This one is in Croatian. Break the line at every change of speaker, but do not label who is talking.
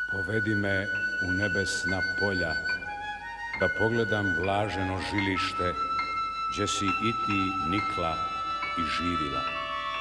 Povedi me u nebesna polja, da pogledam blaženo žilište, gdje si i ti nikla i živila.